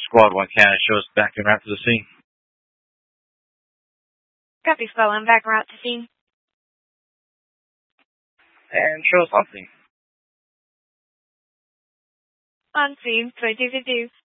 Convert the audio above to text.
Squad 1 Canada, show us back en route to the scene. Copy, Squad 1, back en route to scene. And show us on scene. On scene, 2252.